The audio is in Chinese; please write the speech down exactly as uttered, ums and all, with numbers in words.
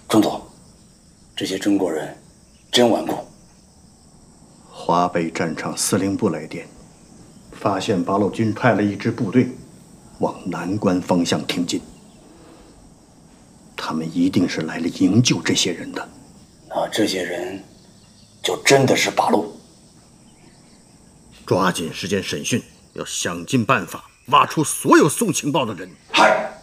中佐，这些中国人真顽固。 华北战场司令部来电，发现八路军派了一支部队往南关方向挺进，他们一定是来了营救这些人的。 那这些人就真的是八路。 抓紧时间审讯，要想尽办法挖出所有送情报的人。 嗨。